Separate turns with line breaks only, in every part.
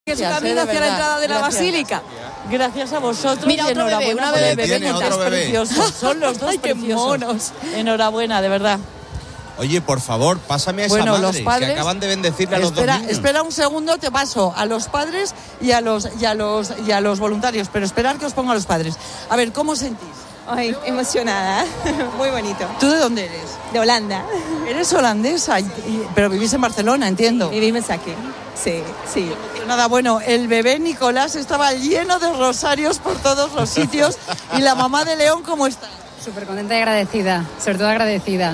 que su camino hacia la entrada de la basílica.
Gracias a vosotros.
Mira,
y
otro bebé,
enhorabuena
una
por el
bebé
bebé,
pequeña.
es precioso. Son los dos
Ay, qué
preciosos.
monos.
Enhorabuena, de verdad.
Oye, por favor, pásame a esa
Bueno,
madre
los padres,
que acaban de bendecirle a los dos niños.
Espera un segundo, te paso a los padres y a los voluntarios, pero esperar que os ponga a los padres. A ver, ¿cómo sentís?
Ay, emocionada. Muy bonito.
¿Tú de dónde eres?
De Holanda.
Eres holandesa, pero vivís en Barcelona, entiendo.
Vivimos aquí. Sí, sí.
Nada, bueno, el bebé Nicolás estaba lleno de rosarios por todos los sitios. ¿Y la mamá de León cómo está?
Súper contenta y agradecida, sobre todo agradecida.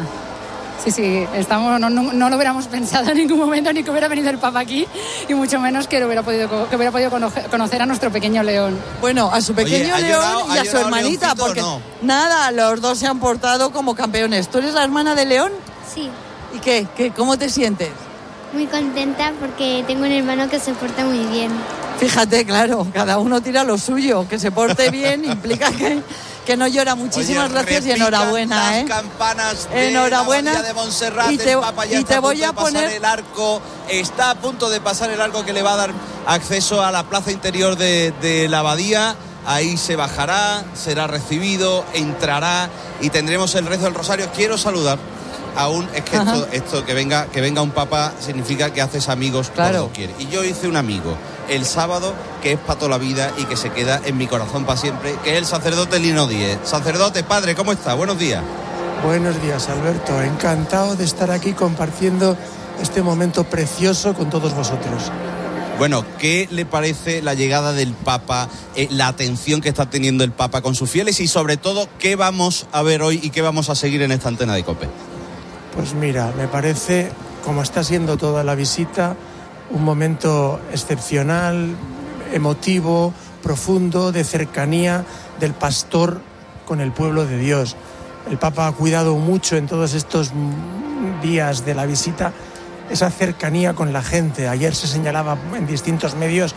Sí, no lo hubiéramos pensado en ningún momento, ni que hubiera venido el Papa aquí, y mucho menos que hubiera podido conocer a nuestro pequeño León.
Bueno, a su pequeño León y a su hermanita, porque
no.
nada, los dos se han portado como campeones. ¿Tú eres la hermana de León?
Sí,
¿Y qué? ¿Cómo te sientes?
muy contenta porque tengo un hermano que se porta muy bien.
Fíjate, claro, cada uno tira lo suyo. Que se porte bien implica que no llora. Muchísimas gracias y enhorabuena,
las campanas de
enhorabuena.
la Abadía de Montserrat.
Y te,
el Papa ya
y
está
te
a
voy
punto
a
de pasar
poner
el arco. Está a punto de pasar el arco que le va a dar acceso a la plaza interior de la Abadía. Ahí se bajará, será recibido, entrará y tendremos el rezo del rosario. Quiero saludar aún, es que esto que venga un papa significa que haces amigos por doquier. Y yo hice un amigo el sábado que es para toda la vida y que se queda en mi corazón para siempre, que es el sacerdote Lino Díez. Sacerdote, padre, ¿cómo está? Buenos días.
Buenos días, Alberto. Encantado de estar aquí compartiendo este momento precioso con todos vosotros.
Bueno, ¿qué le parece la llegada del Papa, la atención que está teniendo el Papa con sus fieles y sobre todo qué vamos a ver hoy y qué vamos a seguir en esta antena de COPE?
Pues mira, me parece, como está siendo toda la visita, un momento excepcional, emotivo, profundo, de cercanía del pastor con el pueblo de Dios. El Papa ha cuidado mucho en todos estos días de la visita esa cercanía con la gente. Ayer se señalaba en distintos medios,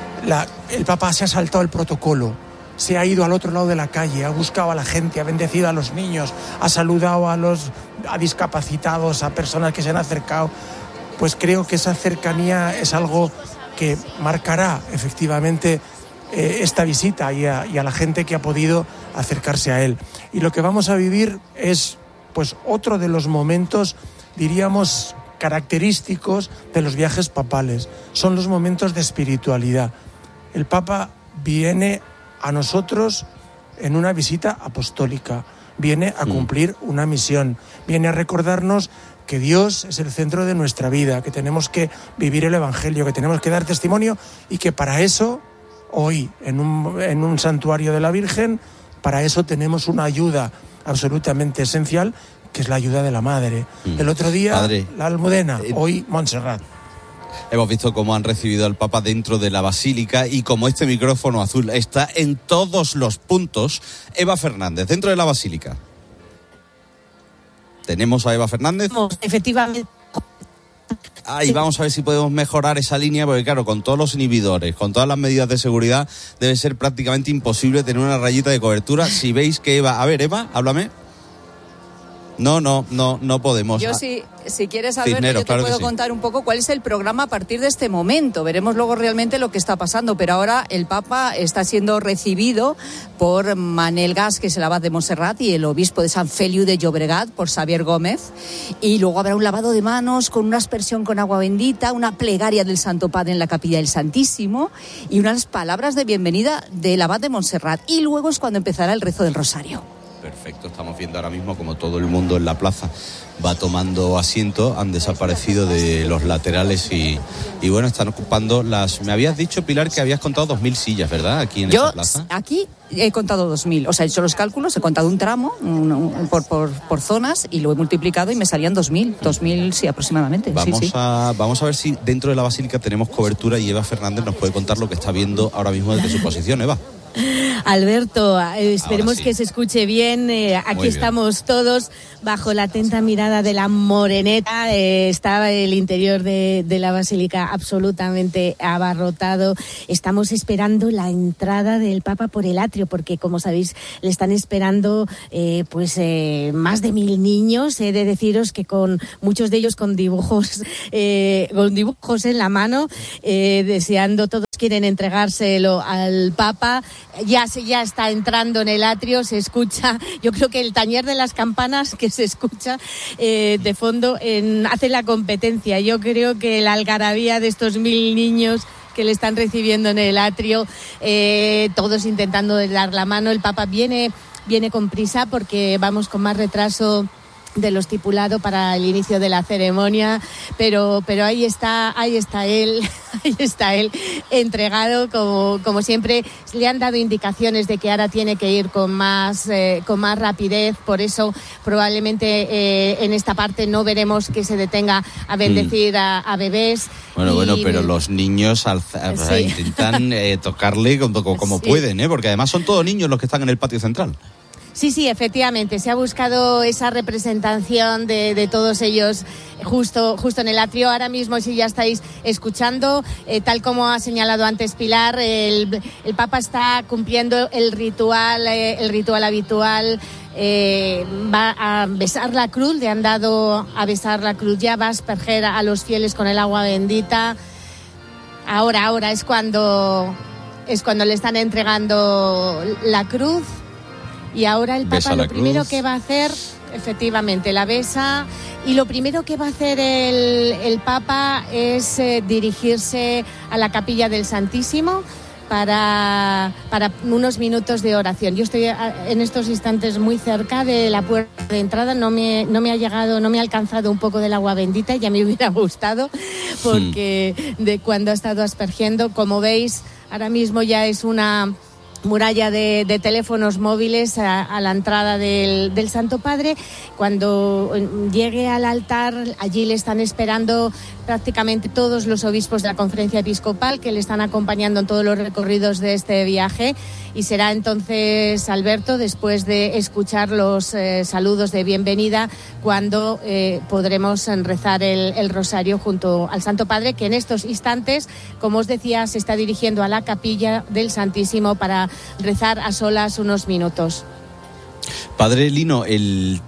el Papa se ha saltado el protocolo, se ha ido al otro lado de la calle, ha buscado a la gente, ha bendecido a los niños, ha saludado a discapacitados, a personas que se han acercado. Pues creo que esa cercanía es algo que marcará efectivamente esta visita y a la gente que ha podido acercarse a él. Y lo que vamos a vivir es pues otro de los momentos, diríamos, característicos de los viajes papales. Son los momentos de espiritualidad. El Papa viene a nosotros en una visita apostólica, viene a cumplir una misión, viene a recordarnos que Dios es el centro de nuestra vida, que tenemos que vivir el Evangelio, que tenemos que dar testimonio y que para eso, hoy, en un santuario de la Virgen, para eso tenemos una ayuda absolutamente esencial, que es la ayuda de la Madre. El otro día, Padre, la Almudena, hoy Montserrat.
Hemos visto cómo han recibido al Papa dentro de la Basílica y como este micrófono azul está en todos los puntos. Eva Fernández, dentro de la Basílica. ¿Tenemos a Eva Fernández?
Efectivamente.
Y vamos a ver si podemos mejorar esa línea, porque claro, con todos los inhibidores, con todas las medidas de seguridad, debe ser prácticamente imposible tener una rayita de cobertura. Si veis que Eva... A ver, Eva, háblame. No podemos.
Yo si quieres, Alberto,
Cisneros,
yo te puedo contar un poco cuál es el programa a partir de este momento. Veremos luego realmente lo que está pasando, pero ahora el Papa está siendo recibido por Manel Gas, que es el abad de Montserrat, y el obispo de San Feliu de Llobregat, por Xavier Gómez. Y luego habrá un lavado de manos con una aspersión con agua bendita, una plegaria del Santo Padre en la Capilla del Santísimo y unas palabras de bienvenida del abad de Montserrat. Y luego es cuando empezará el rezo del Rosario.
Perfecto, estamos viendo ahora mismo como todo el mundo en la plaza va tomando asiento, han desaparecido de los laterales y bueno, están ocupando las... Me habías dicho, Pilar, que habías contado 2.000 sillas, ¿verdad? Aquí en esta plaza. Aquí
he contado 2.000, o sea, he hecho los cálculos, he contado un tramo por zonas y lo he multiplicado y me salían 2.000, sí, aproximadamente.
Vamos a ver si dentro de la Basílica tenemos cobertura y Eva Fernández nos puede contar lo que está viendo ahora mismo desde su posición. Eva.
Alberto, esperemos que se escuche bien. Aquí estamos todos bajo la atenta mirada de la Moreneta. Está el interior de la Basílica absolutamente abarrotado. Estamos esperando la entrada del Papa por el atrio, porque como sabéis le están esperando más de 1.000 niños. He de deciros que con muchos de ellos con dibujos en la mano, deseando todo quieren entregárselo al Papa. Ya está entrando en el atrio, se escucha, yo creo que el tañer de las campanas que se escucha de fondo hace la competencia. Yo creo que la algarabía de estos 1000 niños que le están recibiendo en el atrio, todos intentando dar la mano. El Papa viene con prisa porque vamos con más retraso de lo estipulado para el inicio de la ceremonia, pero ahí está él entregado como siempre. Le han dado indicaciones de que ahora tiene que ir con más rapidez, por eso probablemente en esta parte no veremos que se detenga a bendecir a bebés.
Bueno, pero los niños
sí.
intentan tocarle como
sí.
pueden, porque además son todos niños los que están en el patio central.
Sí, efectivamente, se ha buscado esa representación de todos ellos justo en el atrio. Ahora mismo, si ya estáis escuchando, tal como ha señalado antes Pilar, el Papa está cumpliendo el ritual habitual. Va a besar la cruz, le han dado a besar la cruz, ya va a asperger a los fieles con el agua bendita. Ahora es cuando le están entregando la cruz. Y ahora el Papa lo primero que va a hacer, efectivamente, la besa, y lo primero que va a hacer el Papa es dirigirse a la capilla del Santísimo para unos minutos de oración. Yo estoy en estos instantes muy cerca de la puerta de entrada, no me ha alcanzado un poco del agua bendita, ya me hubiera gustado, porque de cuando ha estado aspergiendo, como veis, ahora mismo ya es una muralla de teléfonos móviles a la entrada del Santo Padre. Cuando llegue al altar, allí le están esperando prácticamente todos los obispos de la Conferencia Episcopal, que le están acompañando en todos los recorridos de este viaje, y será entonces, Alberto, después de escuchar los saludos de bienvenida, cuando podremos rezar el rosario junto al Santo Padre, que en estos instantes, como os decía, se está dirigiendo a la capilla del Santísimo para rezar a solas unos minutos.
Padre Lino, el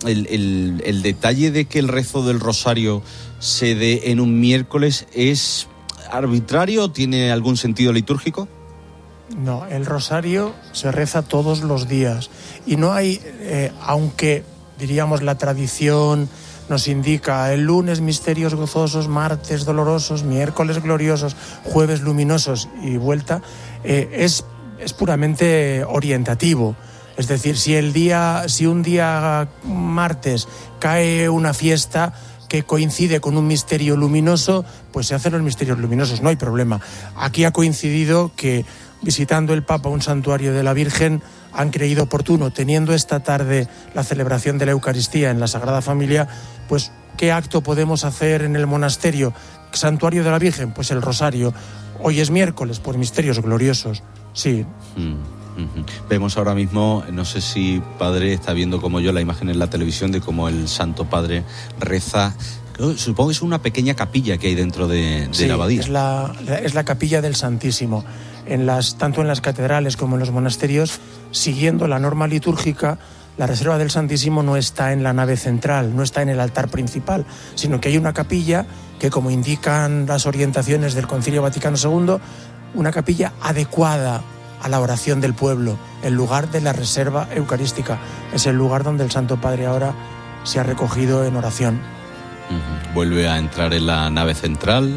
detalle de que el rezo del rosario se dé en un miércoles, ¿es arbitrario o tiene algún sentido litúrgico?
No, el rosario se reza todos los días y no hay, aunque diríamos la tradición nos indica el lunes misterios gozosos, martes dolorosos, miércoles gloriosos, jueves luminosos y vuelta, es puramente orientativo. Es decir, si un día martes cae una fiesta que coincide con un misterio luminoso, pues se hacen los misterios luminosos, no hay problema. Aquí ha coincidido que, visitando el Papa un santuario de la Virgen, han creído oportuno, teniendo esta tarde la celebración de la Eucaristía en la Sagrada Familia, pues ¿qué acto podemos hacer en el monasterio? ¿Santuario de la Virgen? Pues el rosario. Hoy es miércoles, pues misterios gloriosos, sí.
Vemos ahora mismo, no sé si Padre está viendo como yo la imagen en la televisión de cómo el Santo Padre reza. Supongo que es una pequeña capilla que hay dentro de la abadía.
Es la capilla del Santísimo. Tanto en las catedrales como en los monasterios, siguiendo la norma litúrgica, la reserva del Santísimo no está en la nave central, no está en el altar principal, sino que hay una capilla que, como indican las orientaciones del Concilio Vaticano II, una capilla adecuada a la oración del pueblo, el lugar de la reserva eucarística. Es el lugar donde el Santo Padre ahora se ha recogido en oración.
Vuelve a entrar en la nave central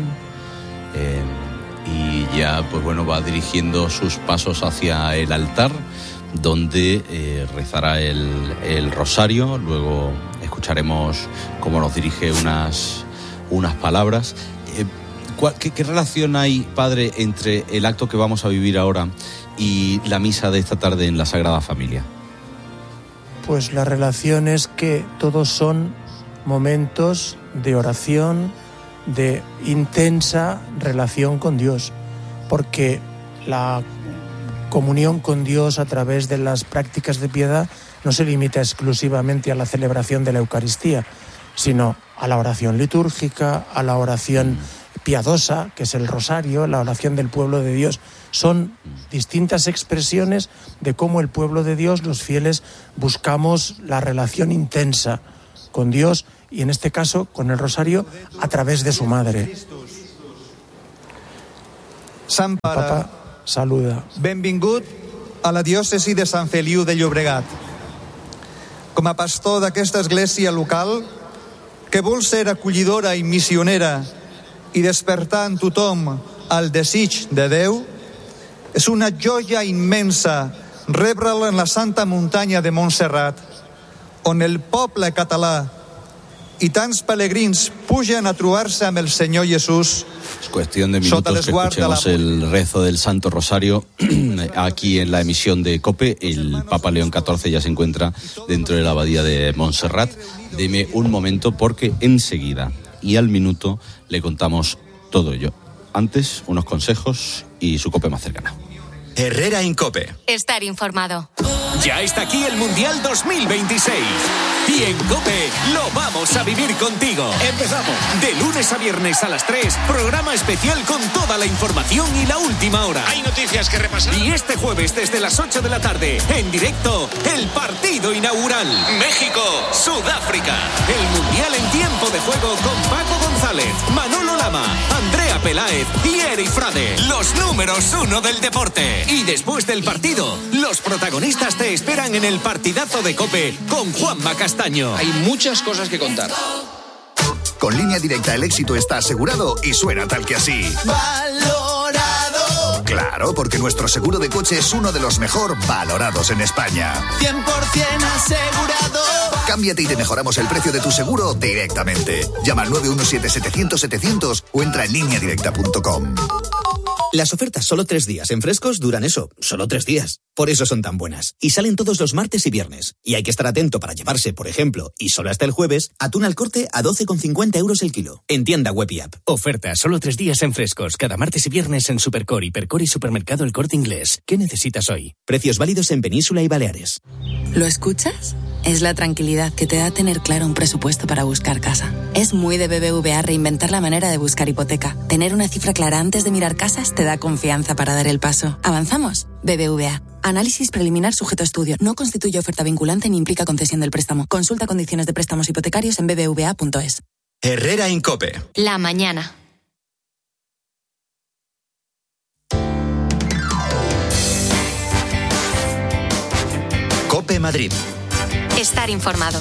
y ya va dirigiendo sus pasos hacia el altar, donde rezará el rosario. Luego escucharemos cómo nos dirige unas palabras. ¿Qué relación hay, Padre, entre el acto que vamos a vivir ahora y la misa de esta tarde en la Sagrada Familia?
Pues la relación es que todos son momentos de oración, de intensa relación con Dios, porque la comunión con Dios a través de las prácticas de piedad no se limita exclusivamente a la celebración de la Eucaristía, sino a la oración litúrgica, a la oración piadosa, que es el rosario, la oración del pueblo de Dios. Son distintas expresiones de cómo el pueblo de Dios, los fieles, buscamos la relación intensa con Dios y, en este caso, con el rosario a través de su madre.
Sant Pare,
Papa saluda.
benvingut a la diòcesi de Sant Feliu de Llobregat. Com a pastor d'aquesta església local, que vol ser acollidora i missionera i despertar en tothom el desig de Déu, és una joia immensa rebre'l en la santa muntanya de Montserrat, on el poble català i tants pelegrins pugen a trobar-se amb el Senyor Jesús.
Es cuestión de minutos que escuchemos el rezo del Santo Rosario aquí en la emisión de COPE. El Papa León XIV ya se encuentra dentro de la abadía de Montserrat. Deme un momento porque enseguida y al minuto le contamos todo ello. Antes, unos consejos y su COPE más cercana.
Herrera Incope.
Estar informado.
Ya está aquí el Mundial 2026. Y en COPE lo vamos a vivir contigo. Empezamos. De lunes a viernes a las 3, programa especial con toda la información y la última hora.
Hay noticias que repasar.
Y este jueves desde las 8 de la tarde, en directo, el partido inaugural. México-Sudáfrica. El Mundial en tiempo de juego con Paco González, Manolo Lama, Andrea Peláez y Eri Frade. Los números 1 del deporte. Y después del partido, los protagonistas te esperan en el partidazo de COPE con Juanma Castaño.
Hay muchas cosas que contar.
Con Línea Directa el éxito está asegurado y suena tal que así.
¡Valorado!
Claro, porque nuestro seguro de coche es uno de los mejor valorados en España.
100% asegurado.
Cámbiate y te mejoramos el precio de tu seguro directamente. Llama al 917-700-700 o entra en lineadirecta.com.
Las ofertas solo 3 días en Frescos duran eso, solo 3 días. Por eso son tan buenas. Y salen todos los martes y viernes. Y hay que estar atento para llevarse, por ejemplo, y solo hasta el jueves, atún al corte a 12,50 euros el kilo. En tienda web y app.
Oferta solo 3 días en Frescos. Cada martes y viernes en Supercore, Hipercore y Supermercado El Corte Inglés. ¿Qué necesitas hoy?
Precios válidos en Península y Baleares.
¿Lo escuchas? Es la tranquilidad que te da tener claro un presupuesto para buscar casa. Es muy de BBVA reinventar la manera de buscar hipoteca. Tener una cifra clara antes de mirar casas te da confianza para dar el paso. ¿Avanzamos? BBVA. Análisis preliminar sujeto a estudio. No constituye oferta vinculante ni implica concesión del préstamo. Consulta condiciones de préstamos hipotecarios en bbva.es.
Herrera Incope.
La mañana.
COPE Madrid.
Estar informado.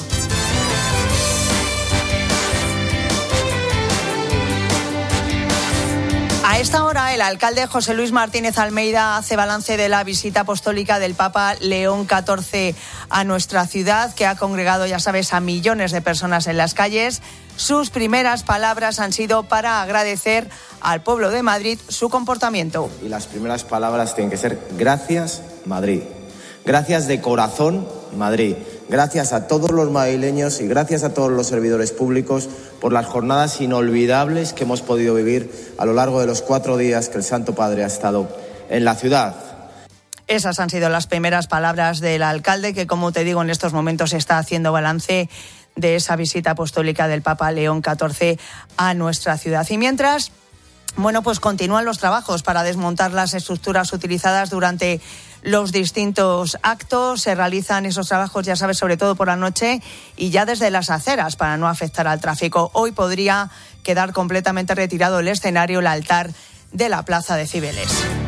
A esta hora, el alcalde José Luis Martínez Almeida hace balance de la visita apostólica del Papa León XIV a nuestra ciudad, que ha congregado, ya sabes, a millones de personas en las calles. Sus primeras palabras han sido para agradecer al pueblo de Madrid su comportamiento.
Y las primeras palabras tienen que ser gracias, Madrid. Gracias de corazón, Madrid. Gracias a todos los madrileños y gracias a todos los servidores públicos por las jornadas inolvidables que hemos podido vivir a lo largo de los 4 días que el Santo Padre ha estado en la ciudad.
Esas han sido las primeras palabras del alcalde, que, como te digo, en estos momentos está haciendo balance de esa visita apostólica del Papa León XIV a nuestra ciudad. Y mientras, bueno, pues continúan los trabajos para desmontar las estructuras utilizadas durante los distintos actos. Se realizan esos trabajos, ya sabes, sobre todo por la noche y ya desde las aceras para no afectar al tráfico. Hoy podría quedar completamente retirado el escenario, el altar de la Plaza de Cibeles.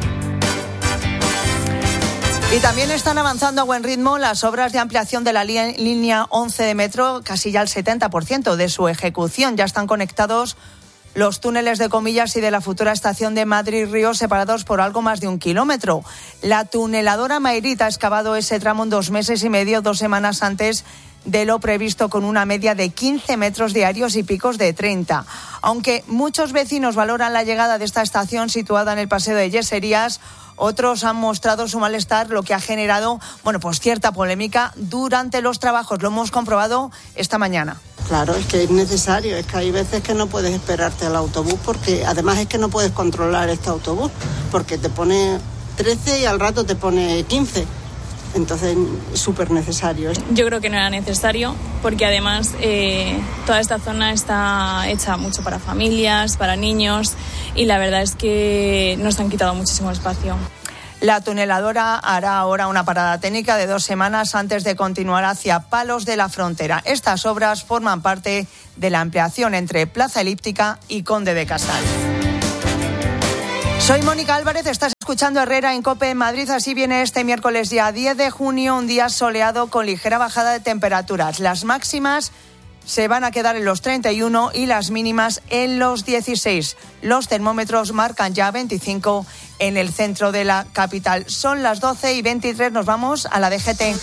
Y también están avanzando a buen ritmo las obras de ampliación de la línea 11 de metro, casi ya el 70% de su ejecución. Ya están conectados los túneles de Comillas y de la futura estación de Madrid-Río, separados por algo más de 1 kilómetro. La tuneladora Mayrit ha excavado ese tramo en 2 meses y medio, 2 semanas antes de lo previsto, con una media de 15 metros diarios y picos de 30. Aunque muchos vecinos valoran la llegada de esta estación situada en el Paseo de Yeserías, otros han mostrado su malestar, lo que ha generado, bueno, pues cierta polémica durante los trabajos. Lo hemos comprobado esta mañana.
Claro, es que es necesario, es que hay veces que no puedes esperarte al autobús, porque además es que no puedes controlar este autobús, porque te pone 13 y al rato te pone 15. Entonces, súper necesario.
Yo creo que no era necesario, porque además toda esta zona está hecha mucho para familias, para niños, y la verdad es que nos han quitado muchísimo espacio.
La tuneladora hará ahora una parada técnica de 2 semanas antes de continuar hacia Palos de la Frontera. Estas obras forman parte de la ampliación entre Plaza Elíptica y Conde de Casal. Soy Mónica Álvarez, estás escuchando Herrera en COPE en Madrid. Así viene este miércoles día 10 de junio, un día soleado con ligera bajada de temperaturas. Las máximas se van a quedar en los 31 y las mínimas en los 16. Los termómetros marcan ya 25 en el centro de la capital. Son las 12:23, nos vamos a la DGT.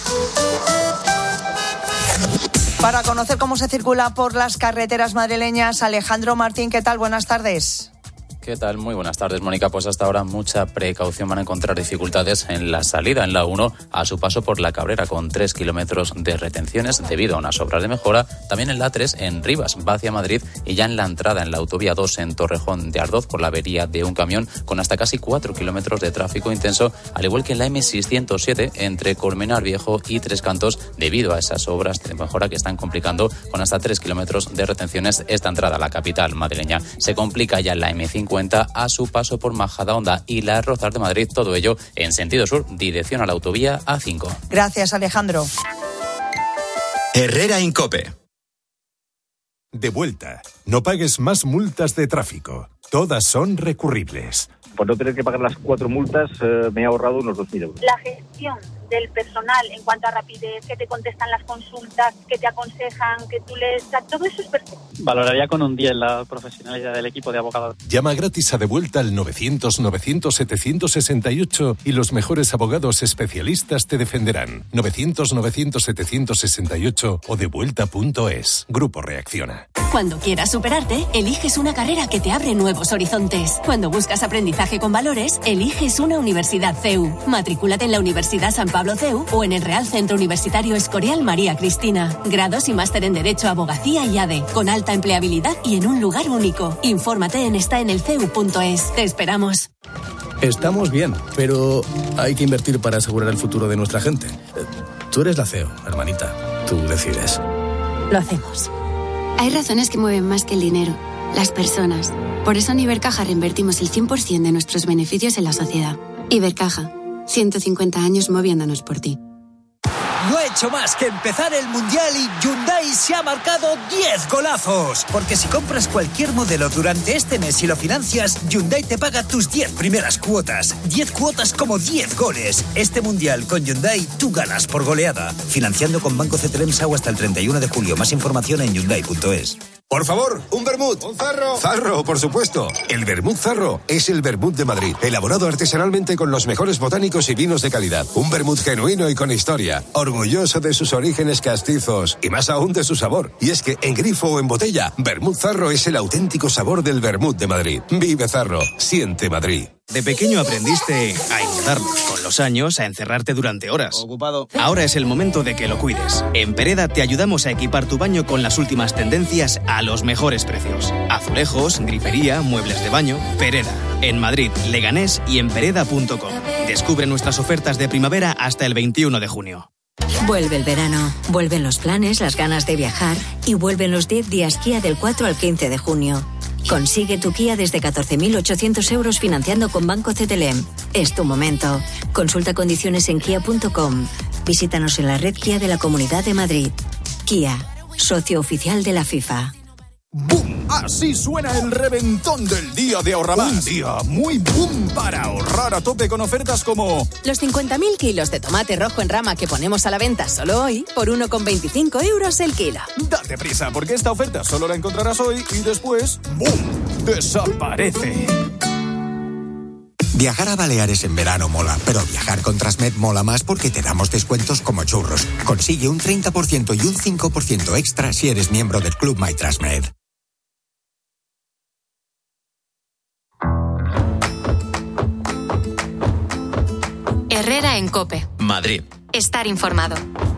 Para conocer cómo se circula por las carreteras madrileñas, Alejandro Martín, ¿qué tal? Buenas tardes.
¿Qué tal? Muy buenas tardes, Mónica. Pues hasta ahora mucha precaución. Van a encontrar dificultades en la salida en la 1 a su paso por la Cabrera, con 3 kilómetros de retenciones debido a unas obras de mejora. También en la 3 en Rivas, va hacia Madrid, y ya en la entrada en la autovía 2 en Torrejón de Ardoz por la avería de un camión, con hasta casi 4 kilómetros de tráfico intenso, al igual que en la M607 entre Colmenar Viejo y Tres Cantos, debido a esas obras de mejora que están complicando con hasta 3 kilómetros de retenciones esta entrada a la capital madrileña. Se complica ya en la M50 a su paso por Majadahonda y Las Rozas de Madrid, todo ello en sentido sur, dirección a la autovía A5.
Gracias, Alejandro.
Herrera en COPE.
De vuelta. No pagues más multas de tráfico. Todas son recurribles.
Por no tener que pagar las 4 multas, me he ahorrado unos 2.000 euros.
La gestión del personal en cuanto a rapidez, que te contestan las consultas, que te aconsejan, que tú les... Todo eso es perfecto.
Valoraría con un 10 la profesionalidad del equipo de abogados.
Llama gratis a De Vuelta al 900-900-768 y los mejores abogados especialistas te defenderán. 900-900-768 o devuelta.es. Grupo Reacciona.
Cuando quieras superarte, eliges una carrera que te abre nuevos horizontes. Cuando buscas aprendizaje con valores, eliges una universidad CEU. Matrículate en la Universidad San Pablo CEU o en el Real Centro Universitario Escorial María Cristina. Grados y máster en Derecho, Abogacía y ADE, con alta empleabilidad y en un lugar único. Infórmate en estaenelceu.es. Te esperamos.
Estamos bien, pero hay que invertir para asegurar el futuro de nuestra gente. Tú eres la CEO, hermanita. Tú decides.
Lo hacemos.
Hay razones que mueven más que el dinero, las personas. Por eso en Ibercaja reinvertimos el 100% de nuestros beneficios en la sociedad. Ibercaja, 150 años moviéndonos por ti.
No ha hecho más que empezar el Mundial y Hyundai se ha marcado 10 golazos. Porque si compras cualquier modelo durante este mes y lo financias, Hyundai te paga tus 10 primeras cuotas. 10 cuotas como 10 goles. Este Mundial con Hyundai tú ganas por goleada. Financiando con Banco CTLM SAU hasta el 31 de julio. Más información en Hyundai.es.
Por favor, un vermut. Un zarro. Zarro, por supuesto. El vermut Zarro es el vermut de Madrid, elaborado artesanalmente con los mejores botánicos y vinos de calidad. Un vermut genuino y con historia, orgulloso de sus orígenes castizos y más aún de su sabor. Y es que en grifo o en botella, vermut Zarro es el auténtico sabor del vermut de Madrid. Vive Zarro, siente Madrid.
De pequeño aprendiste a ignorarlos, con los años a encerrarte durante horas.
Ocupado.
Ahora es el momento de que lo cuides. En Pereda te ayudamos a equipar tu baño con las últimas tendencias a los mejores precios. Azulejos, grifería, muebles de baño. Pereda, en Madrid, Leganés y en pereda.com. Descubre nuestras ofertas de primavera hasta el 21 de junio.
Vuelve el verano, vuelven los planes, las ganas de viajar y vuelven los 10 días Kia del 4 al 15 de junio. Consigue tu Kia desde 14.800 euros financiando con Banco CTLM. Es tu momento. Consulta condiciones en kia.com. Visítanos en la red Kia de la Comunidad de Madrid. Kia, socio oficial de la FIFA.
¡Bum! Así suena el reventón del día de Ahorramás. Un día muy boom para ahorrar a tope con ofertas como...
Los 50.000 kilos de tomate rojo en rama que ponemos a la venta solo hoy por 1,25 euros el kilo.
Date prisa, porque esta oferta solo la encontrarás hoy y después... ¡bum! ¡Desaparece!
Viajar a Baleares en verano mola, pero viajar con Transmed mola más porque te damos descuentos como churros. Consigue un 30% y un 5% extra si eres miembro del Club My Transmed.
Herrera en COPE.
Madrid.
Estar informado.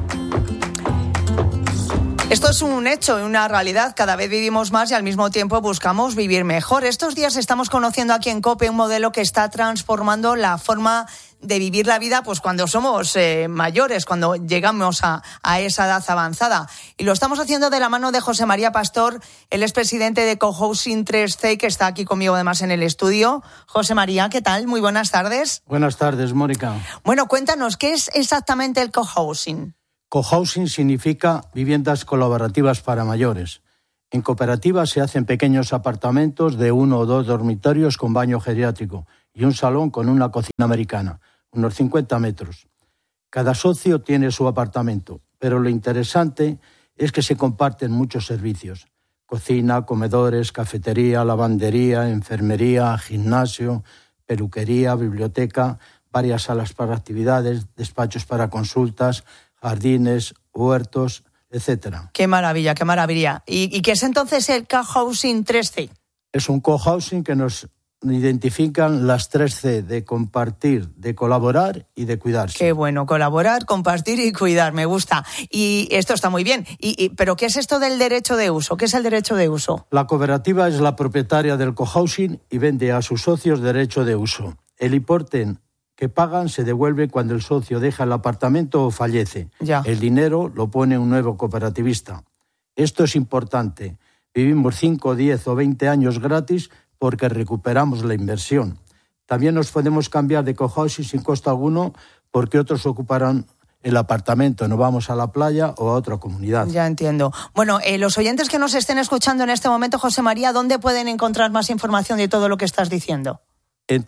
Esto es un hecho, una realidad. Cada vez vivimos más y al mismo tiempo buscamos vivir mejor. Estos días estamos conociendo aquí en COPE un modelo que está transformando la forma de vivir la vida pues cuando somos mayores, cuando llegamos a esa edad avanzada. Y lo estamos haciendo de la mano de José María Pastor, él es presidente de Cohousing 3C, que está aquí conmigo además en el estudio. José María, ¿qué tal? Muy buenas tardes.
Buenas tardes, Mónica.
Bueno, cuéntanos, ¿qué es exactamente el cohousing?
Cohousing significa viviendas colaborativas para mayores. En cooperativas se hacen pequeños apartamentos de 1 o 2 dormitorios con baño geriátrico y un salón con una cocina americana, unos 50 metros. Cada socio tiene su apartamento, pero lo interesante es que se comparten muchos servicios. Cocina, comedores, cafetería, lavandería, enfermería, gimnasio, peluquería, biblioteca, varias salas para actividades, despachos para consultas, jardines, huertos, etcétera.
Qué maravilla, qué maravilla. ¿Y qué es entonces el cohousing 3C?
Es un cohousing que nos identifican las 3C de compartir, de colaborar y de cuidarse.
Qué bueno, colaborar, compartir y cuidar, me gusta. Y esto está muy bien. ¿Pero qué es esto del derecho de uso? ¿Qué es el derecho de uso?
La cooperativa es la propietaria del cohousing y vende a sus socios derecho de uso. El importe que pagan se devuelve cuando el socio deja el apartamento o fallece.
Ya.
El dinero lo pone un nuevo cooperativista. Esto es importante. Vivimos 5, 10 o 20 años gratis porque recuperamos la inversión. También nos podemos cambiar de cohousing sin costo alguno porque otros ocuparán el apartamento, no vamos a la playa o a otra comunidad.
Ya entiendo. Bueno, los oyentes que nos estén escuchando en este momento, José María, ¿dónde pueden encontrar más información de todo lo que estás diciendo?
En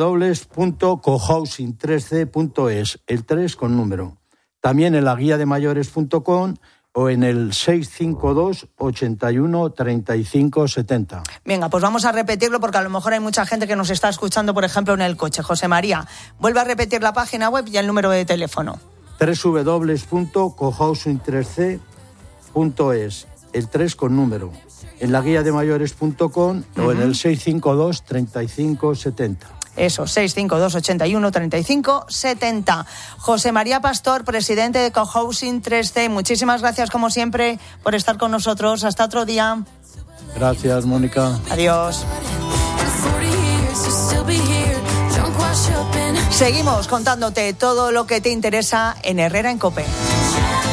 www.cohousing3c.es, el 3 con número. También en la guía de mayores.com o en el 652 81 35 70.
Venga, pues vamos a repetirlo porque a lo mejor hay mucha gente que nos está escuchando, por ejemplo, en el coche. José María, vuelve a repetir la página web y el número de teléfono.
www.cohousing3c.es, el 3 con número. En la guía de mayores.com o en el 652 35 70.
Eso, 652 81 35 70. José María Pastor, presidente de Cohousing 3C, muchísimas gracias como siempre por estar con nosotros. Hasta otro día.
Gracias, Mónica.
Adiós. Seguimos contándote todo lo que te interesa en Herrera en COPE.